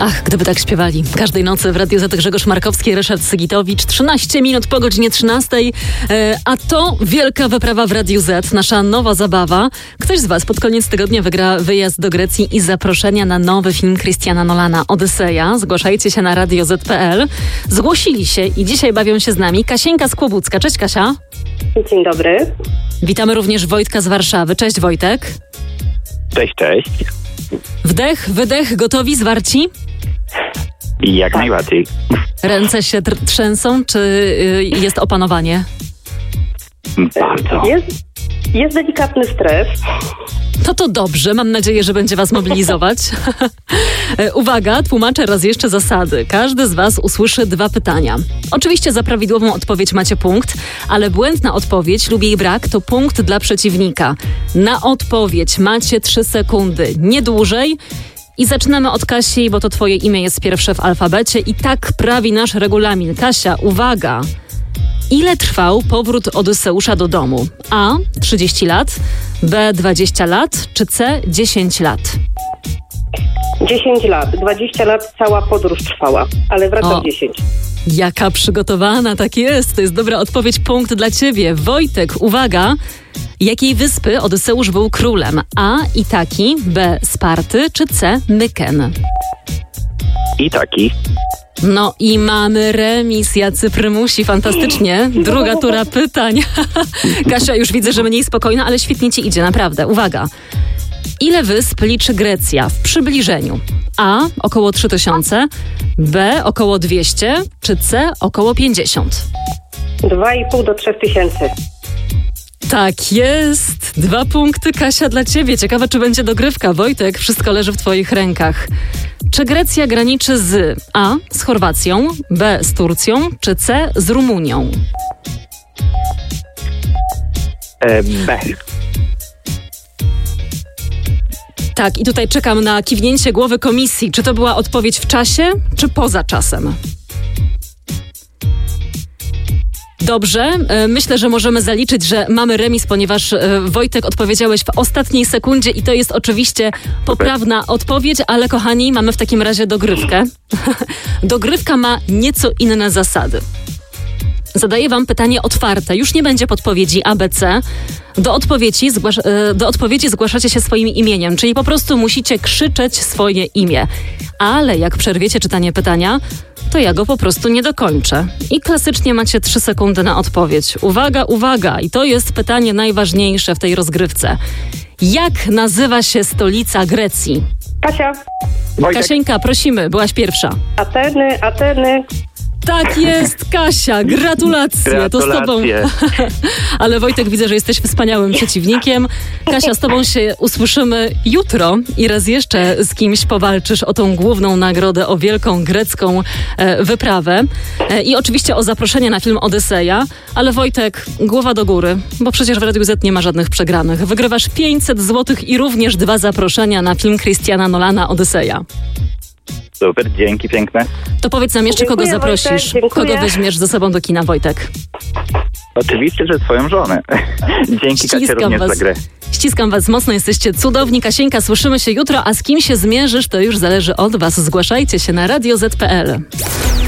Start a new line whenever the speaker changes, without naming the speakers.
Ach, gdyby tak śpiewali. Każdej nocy w Radiu Z Grzegorz Markowski, Ryszard Sygitowicz. 13 minut po godzinie 13. A to wielka wyprawa w Radiu Z, nasza nowa zabawa. Ktoś z Was pod koniec tygodnia wygra wyjazd do Grecji i zaproszenia na nowy film Christiana Nolana, Odyseja. Zgłaszajcie się na radioz.pl. Zgłosili się i dzisiaj bawią się z nami Kasieńka z Kłobucka. Cześć, Kasia.
Dzień dobry.
Witamy również Wojtka z Warszawy. Cześć, Wojtek.
Cześć, cześć.
Wdech, wydech, gotowi, zwarci?
Jak najbardziej.
Ręce się trzęsą, czy jest opanowanie?
Bardzo.
Jest delikatny stres.
To dobrze, mam nadzieję, że będzie Was mobilizować. Uwaga, tłumaczę raz jeszcze zasady. Każdy z Was usłyszy 2 pytania. Oczywiście za prawidłową odpowiedź macie punkt, ale błędna odpowiedź lub jej brak to punkt dla przeciwnika. Na odpowiedź macie 3 sekundy, nie dłużej. I zaczynamy od Kasi, bo to Twoje imię jest pierwsze w alfabecie i tak prawi nasz regulamin. Kasia, uwaga! Ile trwał powrót Odyseusza do domu? A. 30 lat, B. 20 lat, czy C. 10 lat?
10 lat. 20 lat cała podróż trwała, ale wracam 10.
Jaka przygotowana, tak jest. To jest dobra odpowiedź, punkt dla Ciebie. Wojtek, uwaga! Jakiej wyspy Odyseusz był królem? A. Itaki, B. Sparty, czy C. Myken?
Itaki.
No i mamy remis, jacy prymusi, fantastycznie. Druga tura pytań. Kasia, już widzę, że mniej spokojna, ale świetnie Ci idzie, naprawdę. Uwaga. Ile wysp liczy Grecja w przybliżeniu? A. Około 3000, B. Około 200, czy C. Około 50?
2,5 do 3 tysięcy.
Tak jest. 2 punkty, Kasia, dla Ciebie. Ciekawe, czy będzie dogrywka. Wojtek, wszystko leży w Twoich rękach. Czy Grecja graniczy z A. z Chorwacją, B. z Turcją, czy C. z Rumunią?
B.
Tak, i tutaj czekam na kiwnięcie głowy komisji. Czy to była odpowiedź w czasie, czy poza czasem? Dobrze, myślę, że możemy zaliczyć, że mamy remis, ponieważ Wojtek, odpowiedziałeś w ostatniej sekundzie i to jest oczywiście poprawna odpowiedź, ale kochani, mamy w takim razie dogrywkę. Dogrywka ma nieco inne zasady. Zadaję Wam pytanie otwarte, już nie będzie podpowiedzi A, B, C. Do odpowiedzi zgłaszacie się swoim imieniem, czyli po prostu musicie krzyczeć swoje imię. Ale jak przerwiecie czytanie pytania, to ja go po prostu nie dokończę. I klasycznie macie 3 sekundy na odpowiedź. Uwaga, uwaga! I to jest pytanie najważniejsze w tej rozgrywce. Jak nazywa się stolica Grecji?
Kasia.
Wojtek.
Kasieńka, prosimy, byłaś pierwsza.
Ateny.
Tak jest, Kasia, gratulacje. To z tobą. Ale Wojtek, widzę, że jesteś wspaniałym przeciwnikiem. Kasia, z tobą się usłyszymy jutro i raz jeszcze z kimś powalczysz o tą główną nagrodę, o wielką grecką wyprawę. I oczywiście o zaproszenie na film Odyseja. Ale Wojtek, głowa do góry, bo przecież w Radiu Z nie ma żadnych przegranych. Wygrywasz 500 zł i również 2 zaproszenia na film Christiana Nolana, Odyseja.
Super, dzięki piękne.
To powiedz nam jeszcze,
Dziękuję,
kogo zaprosisz,
Wojtek,
kogo weźmiesz ze sobą do kina, Wojtek.
Oczywiście, że swoją żonę. Dzięki, Kasia, również za grę.
Ściskam Was mocno, jesteście cudowni. Kasieńka, słyszymy się jutro, a z kim się zmierzysz, to już zależy od Was. Zgłaszajcie się na radioz.pl.